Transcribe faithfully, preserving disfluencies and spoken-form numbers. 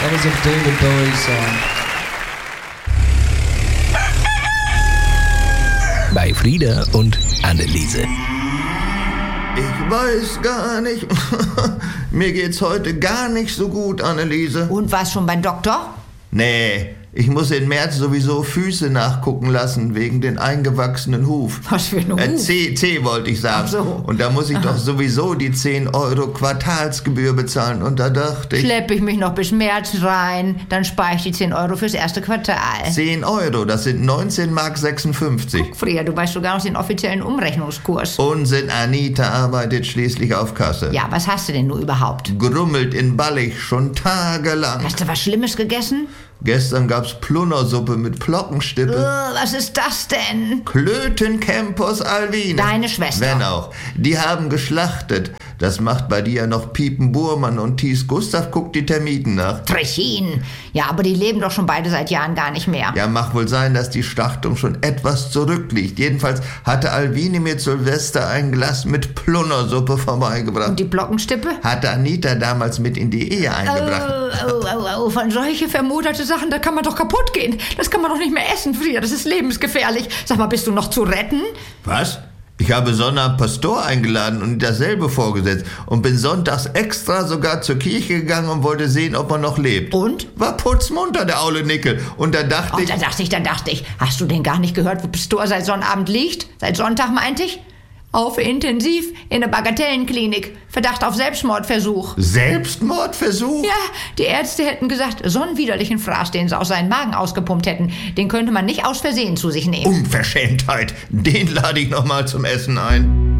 That was a David Bowie song. Bei Frieda und Anneliese. Ich weiß gar nicht. Mir geht's heute gar nicht so gut, Anneliese. Und warst schon beim Doktor? Nee, ich muss im März sowieso Füße nachgucken lassen, wegen den eingewachsenen Huf. Was für ein Huf? Äh, C, C wollte ich sagen. Ach so. Und da muss ich doch sowieso die zehn Euro Quartalsgebühr bezahlen. Und da dachte ich... Schlepp ich mich noch bis März rein, dann spare ich die zehn Euro fürs erste Quartal. zehn Euro, das sind neunzehn Mark sechsundfünfzig. Guck, Frieda, du weißt sogar noch den offiziellen Umrechnungskurs. Unsinn, Anita arbeitet schließlich auf Kasse. Ja, was hast du denn nur überhaupt? Grummelt in Ballig schon tagelang. Hast du was Schlimmes gegessen? Gestern gab's Plunnersuppe mit Plockenstippe. Uh, was ist das denn? Klötencampus Alwine. Deine Schwester. Wenn auch. Die haben geschlachtet. Das macht bei dir ja noch Piepen Burmann und Thies Gustav guckt die Termiten nach. Trechin. Ja, aber die leben doch schon beide seit Jahren gar nicht mehr. Ja, mag wohl sein, dass die Schlachtung schon etwas zurückliegt. Jedenfalls hatte Alwine mir zu Silvester ein Glas mit Plunnersuppe vorbeigebracht. Und die Glockenstippe? Hatte Anita damals mit in die Ehe eingebracht. Oh, oh, oh, oh, von solche vermutete Sachen, da kann man doch kaputt gehen. Das kann man doch nicht mehr essen, Frieda. Das ist lebensgefährlich. Sag mal, bist du noch zu retten? Was? Ich habe Sonnabend Pastor eingeladen und dasselbe vorgesetzt und bin sonntags extra sogar zur Kirche gegangen und wollte sehen, ob er noch lebt. Und? War putzmunter, der aule Nickel. Und da dachte Oh, ich... da dachte ich, da dachte ich. Hast du denn gar nicht gehört, wo Pastor seit Sonnabend liegt? Seit Sonntag, meinte ich? Auf Intensiv in der Bagatellenklinik. Verdacht auf Selbstmordversuch. Selbstmordversuch? Ja, die Ärzte hätten gesagt, so einen widerlichen Fraß, den sie aus seinem Magen ausgepumpt hätten, den könnte man nicht aus Versehen zu sich nehmen. Unverschämtheit. Den lade ich noch mal zum Essen ein.